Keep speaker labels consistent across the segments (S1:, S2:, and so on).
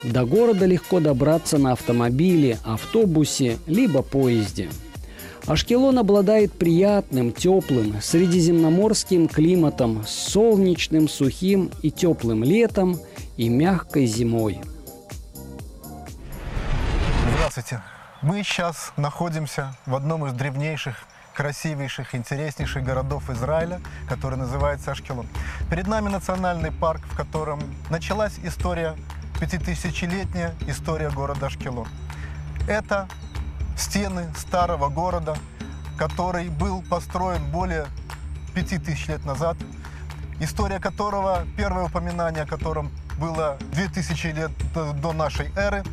S1: До города легко добраться на автомобиле, автобусе либо поезде. Ашкелон обладает приятным, теплым, средиземноморским климатом с солнечным, сухим и теплым летом и мягкой зимой.
S2: Здравствуйте! Мы сейчас находимся в одном из древнейших, красивейших, интереснейших городов Израиля, который называется Ашкелон. Перед нами национальный парк, в котором началась история, 5000-летняя история города Ашкелон. Это стены старого города, который был построен более 5000 лет назад, история которого, первое упоминание о котором было 2000 лет до нашей эры.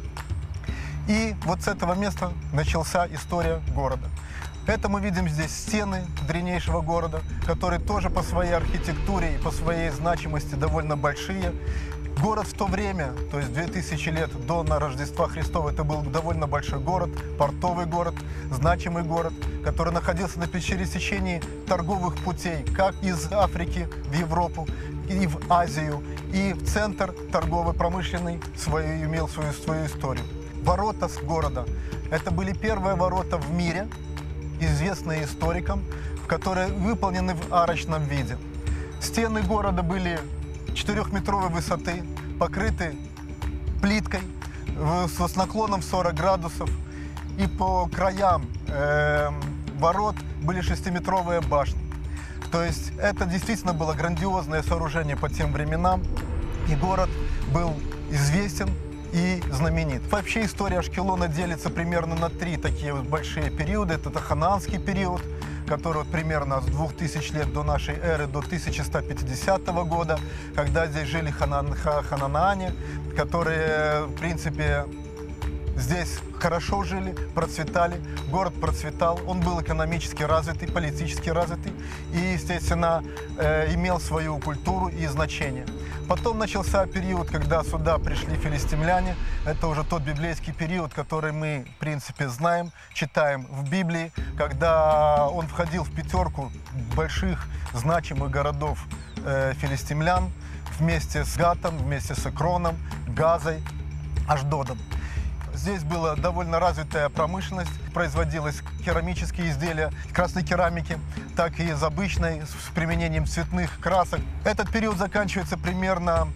S2: И вот с этого места началась история города. Это мы видим здесь стены древнейшего города, которые тоже по своей архитектуре и по своей значимости довольно большие. Город в то время, то есть 2000 лет до Рождества Христова, это был довольно большой город, портовый город, значимый город, который находился на пересечении торговых путей, как из Африки в Европу и в Азию, и в центр торгово-промышленный имел свою историю. Ворота с города – это были первые ворота в мире, известные историкам, которые выполнены в арочном виде. Стены города были 4-метровой высоты, покрыты плиткой с наклоном 40 градусов. И по краям ворот были 6-метровые башни. То есть это действительно было грандиозное сооружение по тем временам. И город был известен и знаменит. Вообще история Ашкелона делится примерно на 3 такие большие периоды. Это ханаанский период, который примерно с 2000 лет до нашей эры до 1150 года, когда здесь жили ханаане, которые, в принципе, здесь хорошо жили, процветали, город процветал, он был экономически развитый, политически развитый и, естественно, имел свою культуру и значение. Потом начался период, когда сюда пришли филистимляне. Это уже тот библейский период, который мы, в принципе, знаем, читаем в Библии, когда он входил в 5 больших значимых городов филистимлян вместе с Гатом, вместе с Экроном, Газой, Ашдодом. Здесь была довольно развитая промышленность, производились керамические изделия, красной керамики, так и из обычной, с применением цветных красок. Этот период заканчивается примерно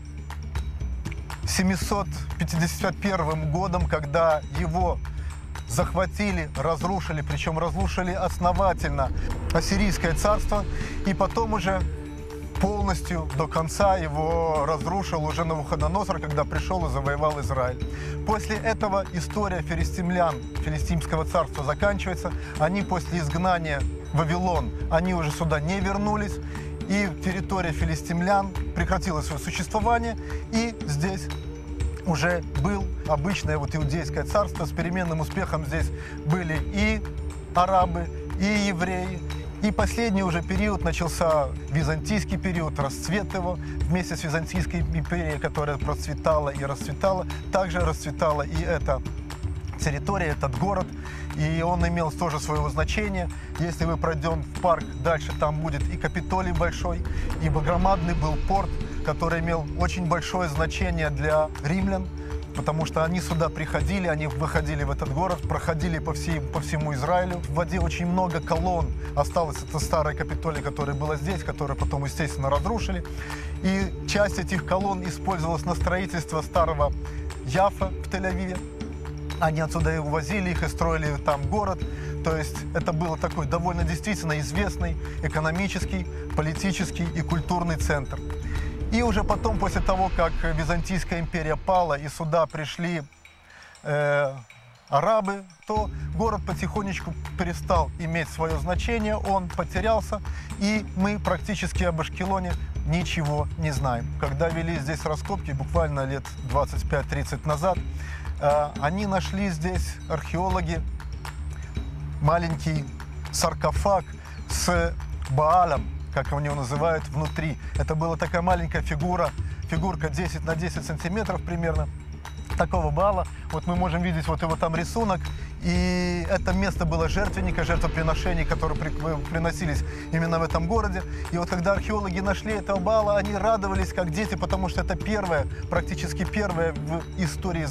S2: 751 годом, когда его захватили, разрушили, причем разрушили основательно Ассирийское царство, и потом уже полностью до конца его разрушил уже Навуходоносор, когда пришел и завоевал Израиль. После этого история филистимлян, филистимского царства заканчивается. Они после изгнания в Вавилон, они уже сюда не вернулись. И территория филистимлян прекратила свое существование. И здесь уже был обычное иудейское царство. С переменным успехом здесь были и арабы, и евреи. И последний уже период начался византийский период, расцвет его. Вместе с Византийской империей, которая процветала и расцветала, также расцветала и эта территория, этот город. И он имел тоже свое значение. Если мы пройдем в парк дальше, там будет и Капитолий большой, и громадный был порт, который имел очень большое значение для римлян, потому что они сюда приходили, они выходили в этот город, проходили по всему Израилю. В воде очень много колонн осталось. Это старое Капитолий, которое было здесь, которое потом, естественно, разрушили. И часть этих колонн использовалась на строительство старого Яффа в Тель-Авиве. Они отсюда и увозили их, и строили там город. То есть это был такой довольно действительно известный экономический, политический и культурный центр. И уже потом, после того, как Византийская империя пала и сюда пришли арабы, то город потихонечку перестал иметь свое значение, он потерялся, и мы практически об Ашкелоне ничего не знаем. Когда вели здесь раскопки, буквально лет 25-30 назад, они нашли здесь, археологи, маленький саркофаг с Баалом, как его называют, внутри. Это была такая маленькая фигурка 10 на 10 сантиметров примерно, такого Баала. Вот мы можем видеть вот его там рисунок, И это место было жертвенника, жертвоприношений, которые приносились именно в этом городе. И вот когда археологи нашли этого Баала, они радовались как дети, потому что это первое, практически первое в истории